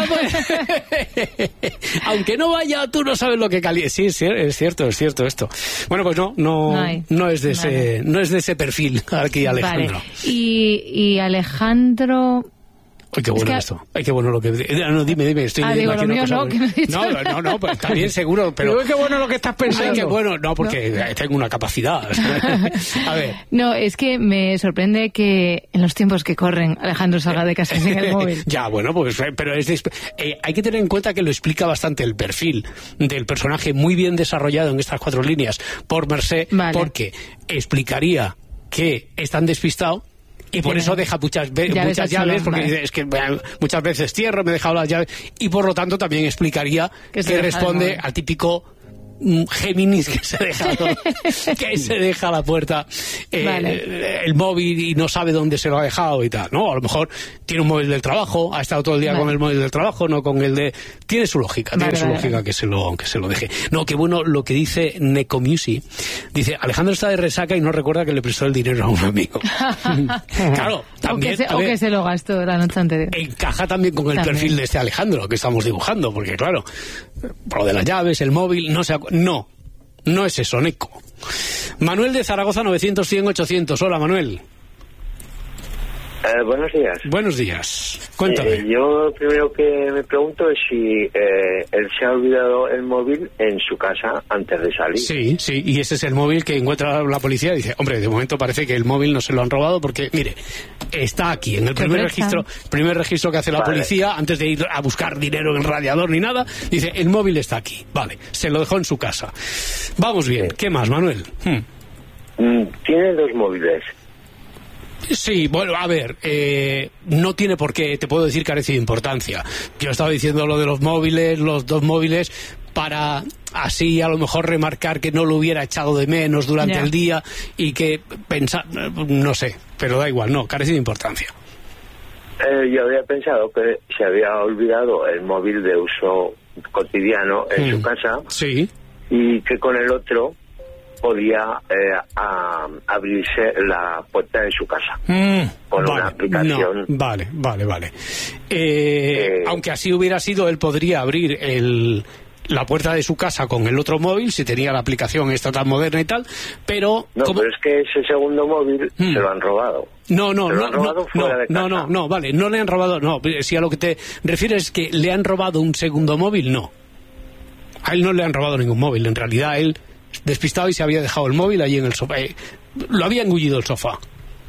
Speaker 1: Aunque no vaya, tú no sabes lo que calienta. Sí, es cierto, es cierto esto. Bueno, pues no, no, no, hay, no es de vale. ese, no es de ese perfil aquí, Alejandro.
Speaker 10: Vale. Y, y Alejandro...
Speaker 1: Ay, qué bueno es que... esto. Ay, qué bueno lo que... No, dime, dime. Estoy
Speaker 10: ah, digo, lo mío no,
Speaker 1: muy... no, no, no, pues está bien, seguro, pero...
Speaker 15: Digo, qué bueno lo que estás pensando.
Speaker 1: Ay, qué bueno. No, porque ¿no? tengo una capacidad. A ver.
Speaker 10: No, es que me sorprende que en los tiempos que corren Alejandro salga de casa sin el móvil.
Speaker 1: Ya, bueno, pues... Pero es de... eh, hay que tener en cuenta que lo explica bastante el perfil del personaje, muy bien desarrollado en estas cuatro líneas por Mercé, vale. porque explicaría que están despistados. Y por eso deja muchas, ve llaves muchas llaves, porque vale. es que bueno, muchas veces cierro, me he dejado las llaves, y por lo tanto también explicaría que, que responde al típico Géminis que se deja que se deja la puerta eh, vale. el móvil y no sabe dónde se lo ha dejado y tal, ¿no? A lo mejor tiene un móvil del trabajo, ha estado todo el día vale. con el móvil del trabajo, no con el de... Tiene su lógica, vale, tiene su vale, lógica vale. que se lo que se lo deje. No, qué bueno lo que dice Necomusi. Dice, Alejandro está de resaca y no recuerda que le prestó el dinero a un amigo. Claro, también...
Speaker 10: O que, se, o que se lo gastó la noche anterior.
Speaker 1: Encaja también con el también. perfil de este Alejandro que estamos dibujando, porque claro, lo de las llaves, el móvil, no se acu- No, no es eso, Neco. Manuel de Zaragoza, novecientos, cien, ochocientos. Hola, Manuel.
Speaker 16: Eh, buenos días.
Speaker 1: Buenos días. Cuéntame.
Speaker 16: Eh, yo lo primero que me pregunto es si eh, él se ha olvidado el móvil en su casa antes de salir.
Speaker 1: Sí, sí, y ese es el móvil que encuentra la policía y dice, hombre, de momento parece que el móvil no se lo han robado porque, mire, está aquí, en el primer registro, primer registro que hace la vale. policía, antes de ir a buscar dinero en el radiador ni nada, dice, el móvil está aquí. Vale, se lo dejó en su casa. Vamos bien, sí. ¿Qué más, Manuel? Hmm.
Speaker 16: Mm, tiene dos móviles.
Speaker 1: Sí, bueno, a ver, eh, no tiene por qué, te puedo decir, carece de importancia. Yo estaba diciendo lo de los móviles, los dos móviles, para así a lo mejor remarcar que no lo hubiera echado de menos durante yeah. el día y que pensar, no sé, pero da igual, no, carece de importancia.
Speaker 16: Eh, yo había pensado que se había olvidado el móvil de uso cotidiano en mm. su casa.
Speaker 1: Sí.
Speaker 16: Y que con el otro podía eh, a, abrirse la puerta de su casa
Speaker 1: mm,
Speaker 16: con
Speaker 1: vale,
Speaker 16: una aplicación.
Speaker 1: No, vale, vale, vale. Eh, eh, aunque así hubiera sido, él podría abrir el, la puerta de su casa con el otro móvil, si tenía la aplicación esta tan moderna y tal, pero...
Speaker 16: No,
Speaker 1: como...
Speaker 16: pero es que ese segundo móvil mm. se lo han robado.
Speaker 1: No, no, no,
Speaker 16: no,
Speaker 1: no, no, no, no, vale, no le han robado, no, si a lo que te refieres es que le han robado un segundo móvil, no. A él no le han robado ningún móvil, en realidad él... despistado y se había dejado el móvil allí en el sofá. Eh, lo había engullido el sofá.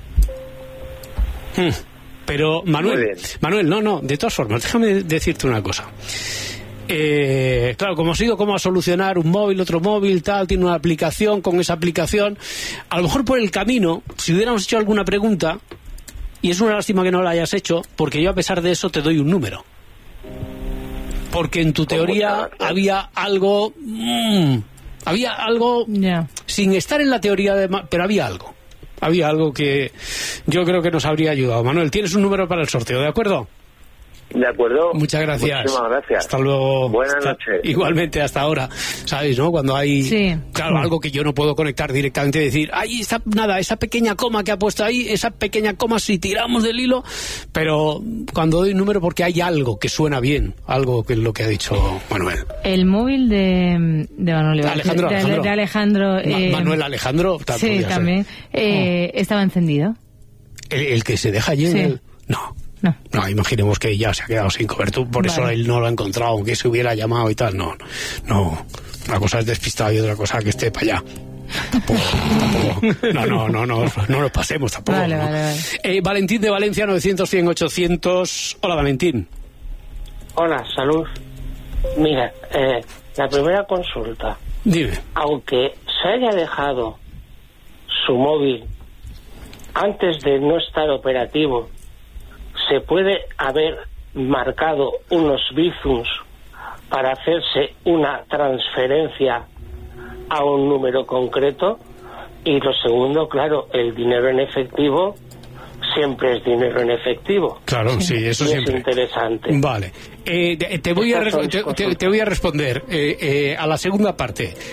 Speaker 1: Hmm. Pero, Manuel, Manuel, no, no, de todas formas, déjame decirte una cosa. Eh, claro, como ha sido cómo a solucionar un móvil, otro móvil, tal, tiene una aplicación, con esa aplicación, a lo mejor por el camino, si hubiéramos hecho alguna pregunta, y es una lástima que no la hayas hecho, porque yo a pesar de eso te doy un número. Porque en tu teoría había algo... Mmm, Había algo, yeah. sin estar en la teoría, de, pero había algo. Había algo que yo creo que nos habría ayudado. Manuel, tienes un número para el sorteo, ¿de acuerdo?
Speaker 16: De acuerdo.
Speaker 1: Muchas gracias.
Speaker 16: Muchísimas gracias.
Speaker 1: Hasta luego.
Speaker 16: Buenas
Speaker 1: hasta,
Speaker 16: noches.
Speaker 1: Igualmente, hasta ahora. ¿Sabes, no? Cuando hay,
Speaker 10: sí.
Speaker 1: claro, sí. algo que yo no puedo conectar directamente y decir, ay, esa, nada, esa pequeña coma que ha puesto ahí, esa pequeña coma si tiramos del hilo, pero cuando doy un número porque hay algo que suena bien, algo que es lo que ha dicho Manuel.
Speaker 10: El móvil de, de Manuel
Speaker 1: Alejandro,
Speaker 10: de,
Speaker 1: Alejandro.
Speaker 10: De Alejandro
Speaker 1: Ma
Speaker 10: eh,
Speaker 1: Manuel Alejandro,
Speaker 10: sí, también. Eh, oh. ¿Estaba encendido?
Speaker 1: ¿El, el que se deja allí
Speaker 10: sí.
Speaker 1: en el...? No.
Speaker 10: No.
Speaker 1: no, imaginemos que ya se ha quedado sin cobertura, por vale. eso él no lo ha encontrado, aunque se hubiera llamado y tal, no, no, una cosa es despistado y otra cosa que esté para allá. Tampoco, tampoco, no, no, no, no, no nos pasemos tampoco.
Speaker 10: Vale,
Speaker 1: ¿no?
Speaker 10: vale, vale.
Speaker 1: Eh, Valentín de Valencia, novecientos, cien, ochocientos. Hola, Valentín.
Speaker 17: Hola, salud. Mira, eh, la primera consulta.
Speaker 1: Dime.
Speaker 17: Aunque se haya dejado su móvil antes de no estar operativo, se puede haber marcado unos bizums para hacerse una transferencia a un número concreto. Y lo segundo, claro, el dinero en efectivo siempre es dinero en efectivo.
Speaker 1: Claro, sí, eso
Speaker 17: y
Speaker 1: siempre.
Speaker 17: Es interesante.
Speaker 1: Vale. Eh, te, voy a te, te, te voy a responder eh, eh, a la segunda parte.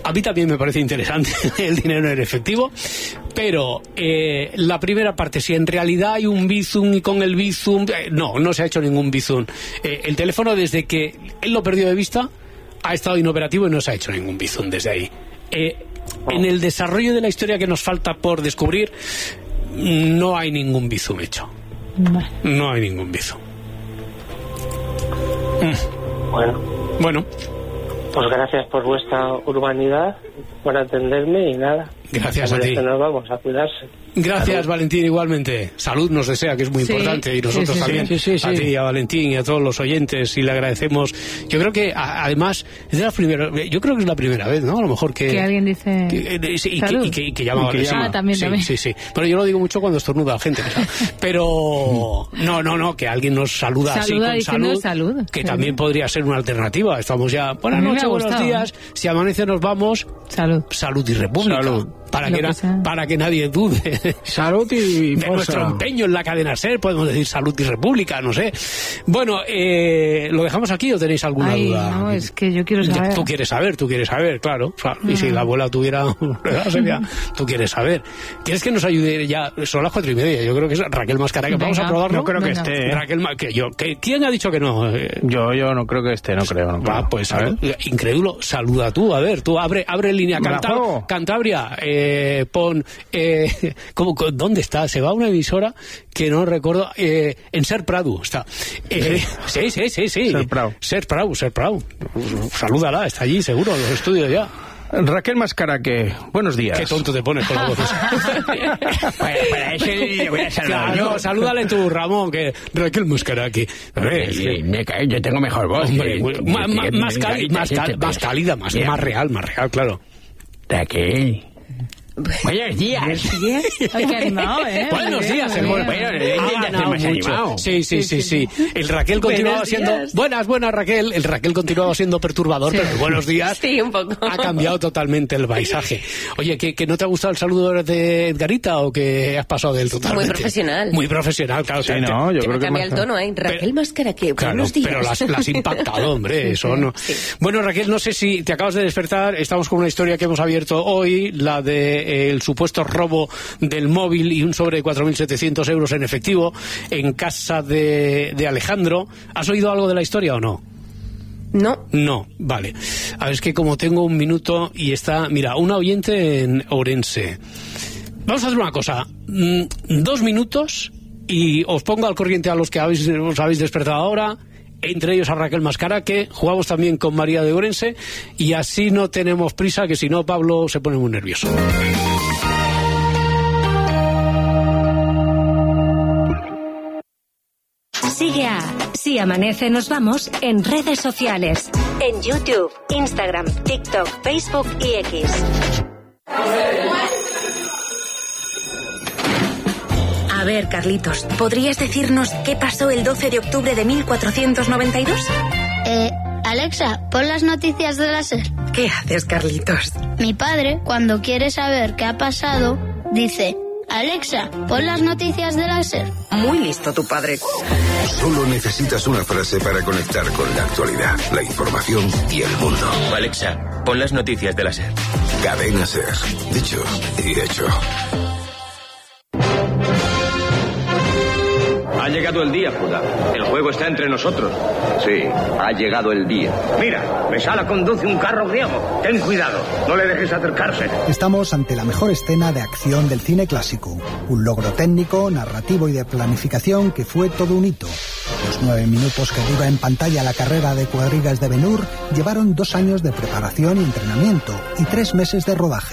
Speaker 1: A mí también me parece interesante el dinero en efectivo, pero eh, la primera parte, si en realidad hay un Bizum y con el Bizum... Eh, no, no se ha hecho ningún Bizum. Eh, el teléfono, desde que él lo perdió de vista, ha estado inoperativo y no se ha hecho ningún Bizum desde ahí. Eh, en el desarrollo de la historia que nos falta por descubrir, no hay ningún Bizum hecho. No hay ningún Bizum. Mm.
Speaker 17: Bueno.
Speaker 1: Bueno.
Speaker 17: Pues gracias por vuestra urbanidad, por atenderme y nada.
Speaker 1: Gracias a ti.
Speaker 17: Nos vamos a cuidarse.
Speaker 1: Gracias,
Speaker 17: Salud.
Speaker 1: Valentín, igualmente. Salud nos desea, que es muy sí, importante, y nosotros sí, sí, también. Sí, sí, sí. A ti, a Valentín y a todos los oyentes, y le agradecemos. Yo creo que, a, además, es la primera, yo creo que es la primera vez, ¿no? A lo mejor que...
Speaker 10: Que alguien dice...
Speaker 1: Que, y, sí, y, que, y, que, y que llama a Valentín.
Speaker 10: Ah, también,
Speaker 1: sí,
Speaker 10: también.
Speaker 1: Sí, sí. Pero yo lo digo mucho cuando estornuda la gente. Pero, no, no, no, que alguien nos saluda,
Speaker 10: saluda
Speaker 1: así con salud,
Speaker 10: salud.
Speaker 1: Que
Speaker 10: sí.
Speaker 1: también podría ser una alternativa. Estamos ya, buenas noches, buenos días. Si amanece nos vamos.
Speaker 10: Salud.
Speaker 1: Salud y república.
Speaker 4: Salud.
Speaker 1: Para que,
Speaker 10: que
Speaker 1: na, para que nadie dude.
Speaker 4: Salud y
Speaker 1: de nuestro empeño en la cadena SER, podemos decir salud y república, no sé. Bueno, eh, ¿lo dejamos aquí o tenéis alguna
Speaker 10: Ay,
Speaker 1: duda?
Speaker 10: No, es que yo quiero saber.
Speaker 1: Tú quieres saber, tú quieres saber, claro. claro. Y si la abuela tuviera sería, tú quieres saber. ¿Quieres que nos ayude ya? Son las cuatro y media, yo creo que es Raquel Mascara, que vamos a probarlo.
Speaker 4: No creo
Speaker 10: Venga.
Speaker 4: que esté. ¿eh?
Speaker 1: Raquel, que yo, que, ¿quién ha dicho que no? Eh,
Speaker 11: Yo, yo no creo que esté, no creo. No creo.
Speaker 1: Ah, pues a ver, incrédulo, saluda tú, a ver, tú abre, abre línea Canta, Cantabria, eh, pon, eh, ¿cómo, ¿dónde está? Se va a una emisora que no recuerdo, eh, en Ser Prado está. Eh, sí, sí, sí, sí.
Speaker 11: Ser Prado.
Speaker 1: Ser Prado, Ser Prado. Salúdala, está allí seguro, en los estudios ya.
Speaker 11: Raquel Mascaraque, buenos días.
Speaker 1: Qué tonto te pones con la voz.
Speaker 11: para, para ese le voy a saludar.
Speaker 1: Claro, yo. Salúdale tú, Ramón, que Raquel Mascaraque.
Speaker 11: Yo tengo mejor voz.
Speaker 1: Hombre, que, más, que, más, más, cali, más, cal, más cálida, más, más real, más real, claro.
Speaker 11: Raquel. Buenos días.
Speaker 10: Buenos días. Ay, qué animado, ¿eh?
Speaker 1: Buenos días, el bueno,
Speaker 11: bueno, ha más animado.
Speaker 1: Sí, sí, sí, sí. El Raquel continuaba siendo... Buenas, buenas, Raquel. El Raquel continuaba siendo perturbador, sí. Pero el buenos días
Speaker 18: sí, un poco.
Speaker 1: Ha cambiado totalmente el paisaje. Oye, ¿que, que no te ha gustado el saludo de Edgarita o que has pasado del totalmente?
Speaker 18: Muy profesional.
Speaker 1: Muy profesional, claro.
Speaker 11: Sí, no, yo
Speaker 18: que
Speaker 11: creo que
Speaker 18: cambia el tono, ¿eh? Raquel Mascaraque,
Speaker 1: claro,
Speaker 18: buenos días.
Speaker 1: Pero las, las impactado, hombre, eso no. Sí. Bueno, Raquel, no sé si te acabas de despertar. Estamos con una historia que hemos abierto hoy, la de eh, el supuesto robo del móvil y un sobre de cuatro mil setecientos euros en efectivo en casa de, de Alejandro. ¿Has oído algo de la historia o no?
Speaker 18: No.
Speaker 1: No, vale. A ver, es que como tengo un minuto y está... Mira, una oyente en Ourense. Vamos a hacer una cosa. Mm, dos minutos y os pongo al corriente a los que habéis, os habéis despertado ahora, entre ellos a Raquel Mascaraque. Jugamos también con María de Ourense y así no tenemos prisa, que si no Pablo se pone muy nervioso.
Speaker 19: Sigue a Si Amanece Nos Vamos en redes sociales. En YouTube, Instagram, TikTok, Facebook y X. A ver, Carlitos, ¿podrías decirnos qué pasó el doce de octubre de mil cuatrocientos noventa y dos?
Speaker 20: Eh, Alexa, pon las noticias de la SER.
Speaker 19: ¿Qué haces, Carlitos?
Speaker 20: Mi padre, cuando quiere saber qué ha pasado, dice... Alexa, pon las noticias de la SER.
Speaker 19: Muy listo tu padre.
Speaker 8: Solo necesitas una frase para conectar con la actualidad, la información y el mundo.
Speaker 21: Alexa, pon las noticias de la SER.
Speaker 8: Cadena SER. Dicho y hecho.
Speaker 22: Ha llegado el día, Judá. El juego está entre nosotros.
Speaker 23: Sí, ha llegado el día.
Speaker 22: Mira, Mesala conduce un carro griego. Ten cuidado, no le dejes acercarse.
Speaker 24: Estamos ante la mejor escena de acción del cine clásico. Un logro técnico, narrativo y de planificación que fue todo un hito. Los nueve minutos que dura en pantalla la carrera de cuadrigas de Ben-Hur llevaron dos años de preparación y entrenamiento y tres meses de rodaje.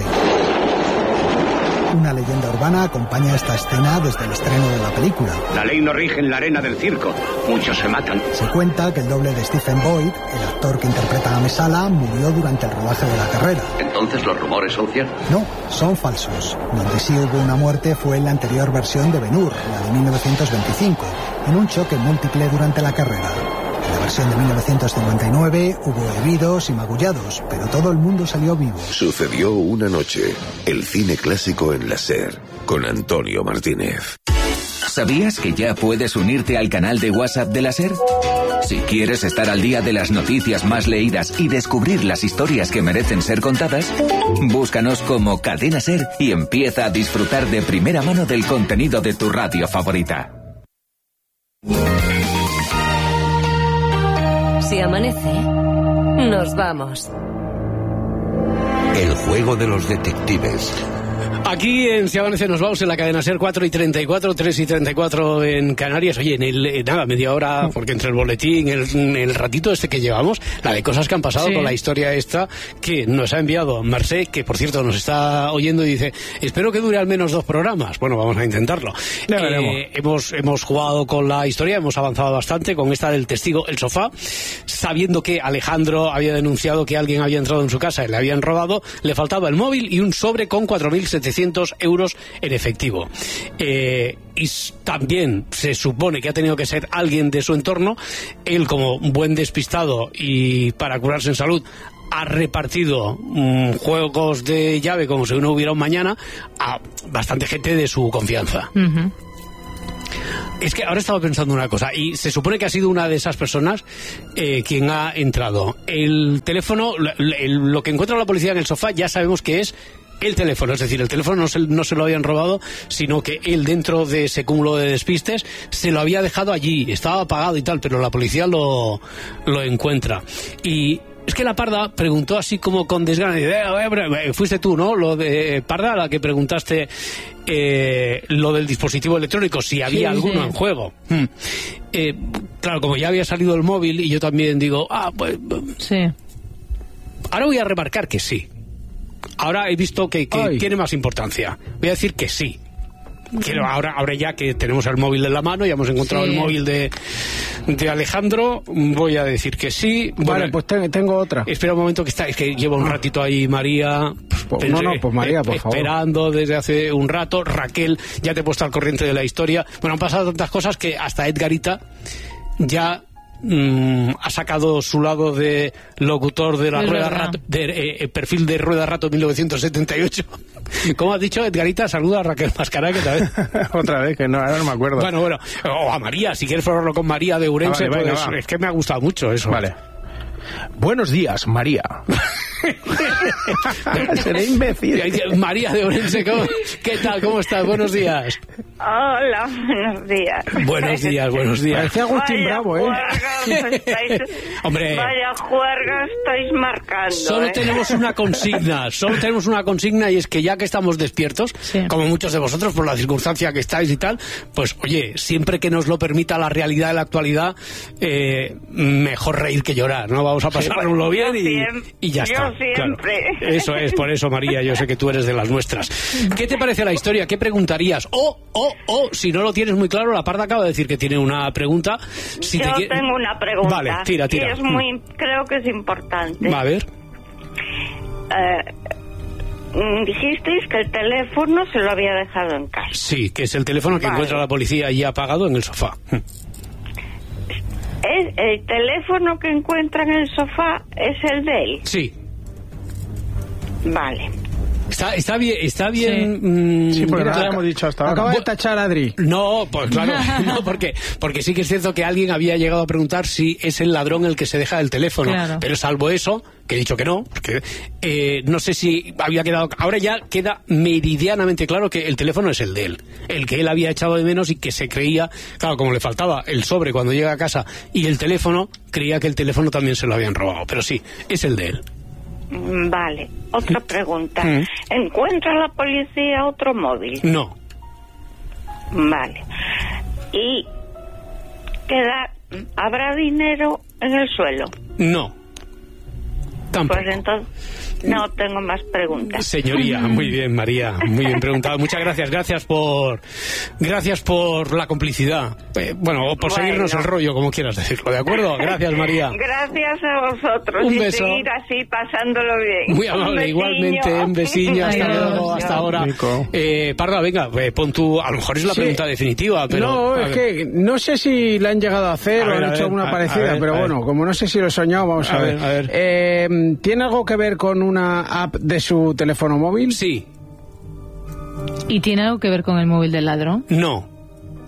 Speaker 24: Una leyenda urbana acompaña esta escena desde el estreno de la película.
Speaker 22: La ley no rige en la arena del circo. Muchos se matan.
Speaker 24: Se cuenta que el doble de Stephen Boyd, el actor que interpreta a Mesala, murió durante el rodaje de la carrera.
Speaker 23: ¿Entonces los rumores son ciertos?
Speaker 24: No, son falsos. Donde sí hubo una muerte fue en la anterior versión de Ben-Hur, la de mil novecientos veinticinco, en un choque múltiple durante la carrera. En la versión de mil novecientos cincuenta y nueve hubo heridos y magullados, pero todo el mundo salió vivo.
Speaker 8: Sucedió una noche. El cine clásico en la SER, con Antonio Martínez.
Speaker 25: ¿Sabías que ya puedes unirte al canal de WhatsApp de la SER?
Speaker 3: Si quieres estar al día de las noticias más leídas y descubrir las historias que merecen ser contadas, búscanos como Cadena SER y empieza a disfrutar de primera mano del contenido de tu radio favorita.
Speaker 9: Si amanece, nos vamos.
Speaker 8: El juego de los detectives.
Speaker 1: Aquí en Si Amanece nos vamos en la cadena SER, cuatro y treinta y cuatro, tres y treinta y cuatro en Canarias. Oye, en el, eh, nada, media hora, porque entre el boletín, el, el ratito este que llevamos, la de cosas que han pasado sí. con la historia esta, que nos ha enviado Mercé, que por cierto nos está oyendo y dice, espero que dure al menos dos programas. Bueno, vamos a intentarlo.
Speaker 15: Ya veremos.
Speaker 1: Eh, hemos, hemos jugado con la historia, hemos avanzado bastante con esta del testigo, el sofá, sabiendo que Alejandro había denunciado que alguien había entrado en su casa y le habían robado, le faltaba el móvil y un sobre con cuatro mil setecientos euros en efectivo. Eh, y también se supone que ha tenido que ser alguien de su entorno. Él, como buen despistado y para curarse en salud, ha repartido mmm, juegos de llave como si no hubiera un mañana a bastante gente de su confianza. Uh-huh. Es que ahora estaba pensando una cosa, y se supone que ha sido una de esas personas eh, quien ha entrado. El teléfono, el, lo que encuentra la policía en el sofá, ya sabemos que es el teléfono, es decir, el teléfono no se, no se lo habían robado, sino que él, dentro de ese cúmulo de despistes, se lo había dejado allí, estaba apagado y tal, pero la policía lo, lo encuentra. Y es que la Parda preguntó así como con desgana, eh, fuiste tú, ¿no? Lo de Parda, la que preguntaste eh, lo del dispositivo electrónico, si había sí, alguno sí. en juego. Hmm. Eh, claro, como ya había salido el móvil, y yo también digo, ah, pues...
Speaker 10: Sí.
Speaker 1: Ahora voy a remarcar que sí. Ahora he visto que, que tiene más importancia. Voy a decir que sí. Quiero, ahora, ahora ya que tenemos el móvil en la mano, ya hemos encontrado sí. el móvil de, de Alejandro, voy a decir que sí.
Speaker 15: Vale, bueno, pues te, tengo otra.
Speaker 1: Espera un momento que está, es que lleva un ratito ahí María.
Speaker 15: Pues, pensé, no, no, pues María, por favor.
Speaker 1: Esperando desde hace un rato. Raquel, ya te he puesto al corriente de la historia. Bueno, han pasado tantas cosas que hasta Edgarita ya... Mm, ha sacado su lado de locutor de la es Rueda Rato, de, eh, perfil de Rueda Rato mil novecientos setenta y ocho. ¿Cómo has dicho, Edgarita? Saluda a Raquel Mascará, que tal vez.
Speaker 11: Otra vez, que no, ahora no me acuerdo.
Speaker 1: Bueno, bueno, o a María, si quieres probarlo con María de Urense, ah, vale, pues venga, es que me ha gustado mucho eso.
Speaker 11: Vale. Buenos días, María. Seré imbécil.
Speaker 1: María de Orense, ¿qué tal? ¿Cómo estás? Buenos días.
Speaker 14: Hola, buenos días.
Speaker 1: Buenos días, buenos días.
Speaker 15: Parecía Agustín
Speaker 14: vaya
Speaker 15: Bravo, ¿eh?
Speaker 14: Juerga, estáis,
Speaker 1: Hombre.
Speaker 14: Vaya juerga estáis marcando.
Speaker 1: Solo
Speaker 14: ¿eh?
Speaker 1: tenemos una consigna, solo tenemos una consigna, y es que ya que estamos despiertos, sí. como muchos de vosotros, por la circunstancia que estáis y tal, pues oye, siempre que nos lo permita la realidad de la actualidad, eh, mejor reír que llorar, ¿no? Vamos a pasárnoslo
Speaker 14: sí,
Speaker 1: bien y,
Speaker 14: siempre,
Speaker 1: y ya está.
Speaker 14: Siempre.
Speaker 1: Claro. Eso es, por eso, María, yo sé que tú eres de las nuestras. ¿Qué te parece la historia? ¿Qué preguntarías? O, o, o, si no lo tienes muy claro, la Parda acaba de decir que tiene una pregunta. Si
Speaker 14: yo
Speaker 1: te...
Speaker 14: tengo una pregunta.
Speaker 1: Vale, tira, tira.
Speaker 14: Y es muy, creo que es importante.
Speaker 1: Va, a ver.
Speaker 14: Eh, dijisteis que el teléfono se lo había dejado en casa.
Speaker 1: Sí, que es el teléfono que vale. encuentra la policía allí apagado en el sofá.
Speaker 14: ¿Es el teléfono que encuentra en el sofá es el de él?
Speaker 1: Sí.
Speaker 14: Vale.
Speaker 1: Está, está bien, está bien.
Speaker 11: Sí, sí porque no lo hemos dicho hasta ahora.
Speaker 15: Acaba de tachar a Adri.
Speaker 1: No, pues claro, no, porque, porque sí que es cierto que alguien había llegado a preguntar si es el ladrón el que se deja el teléfono. Claro. Pero salvo eso, que he dicho que no, porque eh, no sé si había quedado. Ahora ya queda meridianamente claro que el teléfono es el de él, el que él había echado de menos y que se creía, claro, como le faltaba el sobre cuando llega a casa y el teléfono, creía que el teléfono también se lo habían robado. Pero sí, es el de él.
Speaker 14: Vale, otra pregunta. ¿Encuentra la policía otro móvil?
Speaker 1: No.
Speaker 14: Vale. ¿Y queda, habrá dinero en el suelo?
Speaker 1: No. Tampoco.
Speaker 14: Pues entonces no tengo más preguntas.
Speaker 1: Señoría, muy bien, María, muy bien preguntado. Muchas gracias, gracias por gracias por la complicidad. Eh, bueno, o por bueno. seguirnos el rollo, como quieras decirlo, ¿de acuerdo? Gracias, María.
Speaker 14: Gracias a vosotros.
Speaker 1: Un
Speaker 14: y
Speaker 1: beso.
Speaker 14: seguir así pasándolo bien.
Speaker 1: Muy amable, un igualmente, un besillo, hasta
Speaker 10: Adiós.
Speaker 1: luego, hasta ahora. Eh, Parda, venga, eh, pon tú, a lo mejor es la sí. pregunta definitiva, pero...
Speaker 15: No, es que no sé si la han llegado a hacer a o ver, han hecho ver, alguna a, parecida, a ver, pero bueno, como no sé si lo he soñado, vamos a, a ver. ver. A ver. Eh, ¿Tiene algo que ver con una app de su teléfono móvil?
Speaker 1: Sí.
Speaker 10: ¿Y tiene algo que ver con el móvil del ladrón?
Speaker 1: No.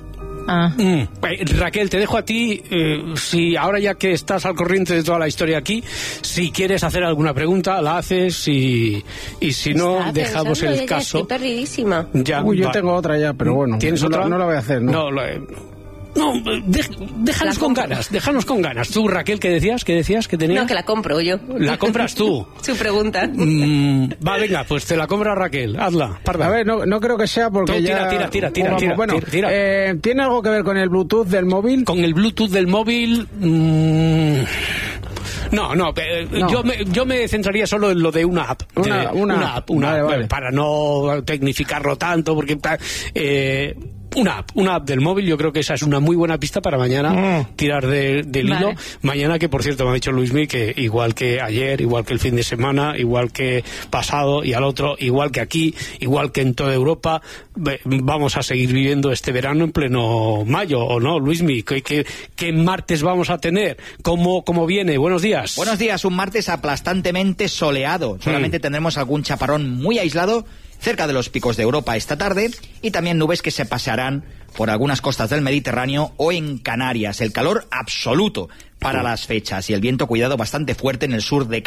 Speaker 10: Ah.
Speaker 1: Mm. Eh, Raquel, te dejo a ti, eh, si ahora ya que estás al corriente de toda la historia aquí, si quieres hacer alguna pregunta, la haces y, y si no,
Speaker 18: Estaba
Speaker 1: dejamos el
Speaker 18: ella,
Speaker 1: caso.
Speaker 18: Estoy perdidísima.
Speaker 1: Ya,
Speaker 15: Uy, yo
Speaker 1: va.
Speaker 15: tengo otra ya, pero bueno.
Speaker 1: ¿Tienes
Speaker 15: no
Speaker 1: otra?
Speaker 15: La, no la voy a hacer, ¿no?
Speaker 1: No, la- no, de- déjanos con ganas, déjanos con ganas. Tú, Raquel, ¿qué decías? ¿Qué decías que tenías?
Speaker 18: No, que la compro yo.
Speaker 1: ¿La compras tú?
Speaker 18: Su pregunta.
Speaker 1: Mm, va, venga, pues te la compra Raquel. Hazla, parda.
Speaker 15: A ver, no, no creo que sea porque
Speaker 1: Tú tira,
Speaker 15: ya...
Speaker 1: tira, tira, tira,
Speaker 15: Vamos,
Speaker 1: tira,
Speaker 15: bueno,
Speaker 1: tira, tira.
Speaker 15: eh, ¿tiene algo que ver con el Bluetooth del móvil?
Speaker 1: Con el Bluetooth del móvil... mm, No, no, eh,
Speaker 15: No.
Speaker 1: Yo, me, yo me centraría solo en lo de una app. De-
Speaker 15: Una- una
Speaker 1: app, una
Speaker 15: Vale,
Speaker 1: app,
Speaker 15: vale.
Speaker 1: para no tecnificarlo tanto, porque... ta- Eh, una app, una app del móvil, yo creo que esa es una muy buena pista para mañana
Speaker 15: Mm.
Speaker 1: tirar de, del
Speaker 10: Vale.
Speaker 1: hilo. Mañana, que por cierto me ha dicho Luismi que igual que ayer, igual que el fin de semana, igual que pasado y al otro, igual que aquí, igual que en toda Europa, ve- vamos a seguir viviendo este verano en pleno mayo, ¿o no, Luismi? ¿Qué, qué, qué martes vamos a tener? ¿Cómo, cómo viene? Buenos días.
Speaker 2: Buenos días, un martes aplastantemente soleado. Solamente tendremos algún chaparrón muy aislado cerca de los picos de Europa esta tarde y también nubes que se pasearán por algunas costas del Mediterráneo o en Canarias. El calor absoluto para las fechas y el viento, cuidado, bastante fuerte en el sur de